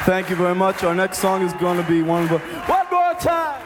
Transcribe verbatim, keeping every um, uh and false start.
Thank you very much. Our next song is going to be one, one more time.